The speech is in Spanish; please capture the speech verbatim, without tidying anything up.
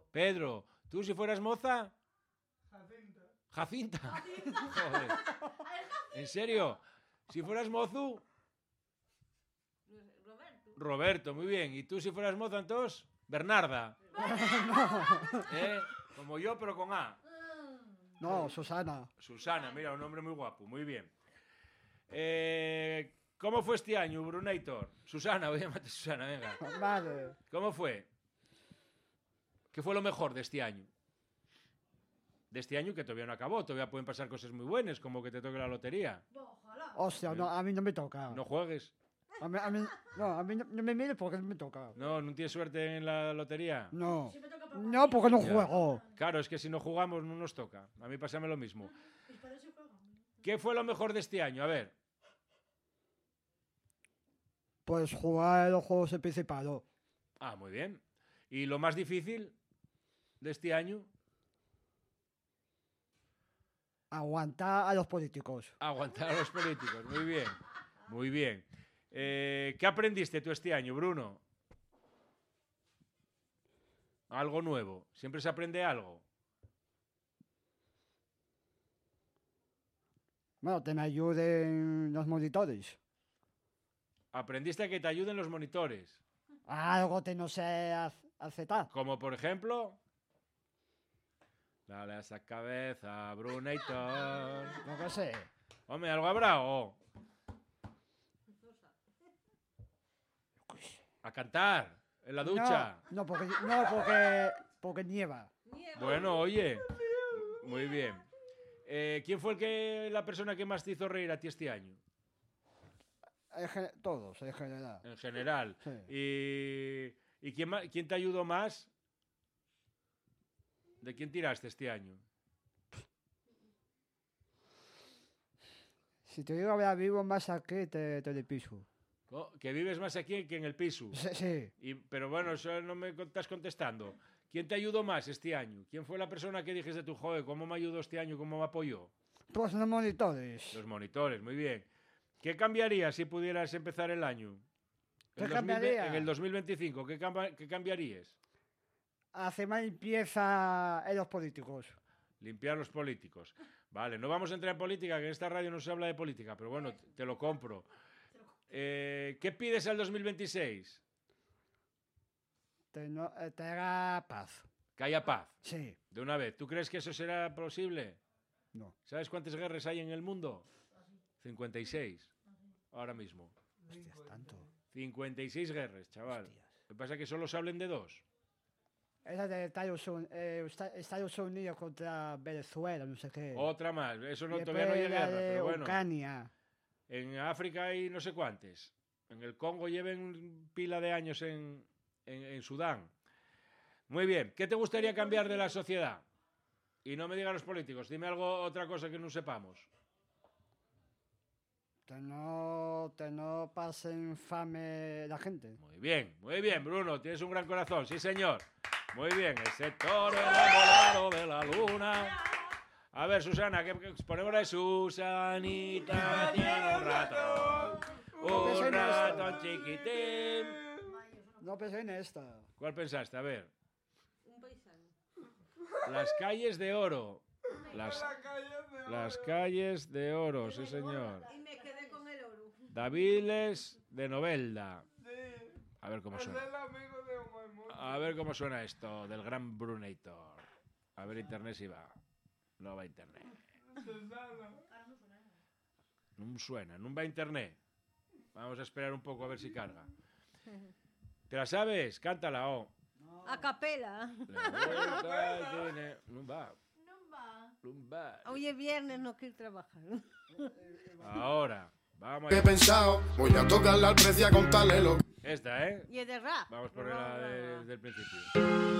Pedro, ¿tú si fueras moza? Jacinta. Jacinta. Joder. ¿En serio? Si fueras mozu... Roberto. Roberto, muy bien. ¿Y tú si fueras moza entonces? Bernarda. ¿Eh? Como yo, pero con A. No, Susana. Susana, mira, un nombre muy guapo, muy bien. Eh, ¿Cómo fue este año, Brunator? Susana, voy a llamarte Susana, venga. Vale. ¿Cómo fue? ¿Qué fue lo mejor de este año? De este año que todavía no acabó, todavía pueden pasar cosas muy buenas, como que te toque la lotería. Ojalá. Hostia, no, a mí no me toca. No juegues. A mí, a mí, no, a mí no, no me mires porque no me toca. No, no tienes suerte en la lotería. No. Si me toca por No, porque no Ya. juego. Claro, es que si no jugamos no nos toca. A mí pásame lo mismo. Y para eso juego. ¿Qué fue lo mejor de este año? A ver. Pues jugar los juegos de principado. Ah, muy bien. ¿Y lo más difícil de este año? Aguantar a los políticos. Aguantar a los políticos. Muy bien. Muy bien. Eh, ¿Qué aprendiste tú este año, Bruno? Algo nuevo. Siempre se aprende algo. Bueno, que me ayuden los monitores. Aprendiste a que te ayuden los monitores. Algo que no sé ac- aceptar. Como por ejemplo... Dale a esa cabeza, Brunator. No que sé. Hombre, ¿algo habrá o...? A cantar, en la ducha. No, no, porque, no porque, porque nieva. Nieva. Bueno, oye. Muy bien. Eh, ¿Quién fue el que, la persona que más te hizo reír a ti este año? En gen- todos, en general. En general. Sí. ¿Y, y quién, ma- quién te ayudó más? ¿De quién tiraste este año? Si te digo había vivo más aquí, te, te le piso. Oh, que vives más aquí que en el piso. Sí, sí. Y, pero bueno, eso no me estás contestando. ¿Quién te ayudó más este año? ¿Quién fue la persona que dijiste tú, joder, cómo me ayudó este año, cómo me apoyó? Pues los monitores. Los monitores, muy bien. ¿Qué cambiarías si pudieras empezar el año? ¿Qué El dos mil ve- cambiaría? En el dos mil veinticinco, ¿qué, camba- qué cambiarías? Hace más limpieza en los políticos. Limpiar los políticos. Vale, no vamos a entrar en política, que en esta radio no se habla de política, pero bueno, te lo compro. Eh, ¿Qué pides al dos mil veintiséis? Te, no, eh, te haga paz. Que haya paz, Sí. de una vez. ¿Tú crees que eso será posible? No. ¿Sabes cuántas guerras hay en el mundo? cincuenta y seis. Ahora mismo. Hostias, tanto. cincuenta y seis guerras, chaval. Hostias. Lo que pasa es que solo se hablen de dos. Esa de Estados Unidos, eh, Esta- Estados Unidos contra Venezuela, no sé qué. Otra más. Eso no, Y todavía no hay después la guerra, de pero bueno. Ucrania. En África hay no sé cuántas. En el Congo lleven pila de años en, en, en Sudán. Muy bien. ¿Qué te gustaría cambiar de la sociedad? Y no me digan los políticos. Dime algo, otra cosa que no sepamos. Que no, que no pasen fame la gente. Muy bien, muy bien, Bruno. Tienes un gran corazón. Sí, señor. Muy bien. El sector enamorado de la luna. A ver, Susana, que que ponemos la de Susanita tiene un ratón. Un ratón chiquitín. No pensé en esta. ¿Cuál pensaste? A ver. Un paisano. Las calles de oro. Las, las calles de oro, sí, señor. Y me quedé con el oro. Daviles de Novelda. A ver cómo Es suena. el amigo de Omar Montes. A ver cómo suena esto del gran Brunator. A ver internet si va. No va internet. Susana. No suena, no va internet. Vamos a esperar un poco a ver si carga. ¿Te la sabes? Cántala, oh. A capela. La vuelta tiene- No va, Non va. no va. Hoy es viernes, no quiero trabajar. Ahora, vamos He a... pensado, voy a tocarle al precio a contarle lo Esta, ¿eh? Y es de rap. Vamos por la de- del principio.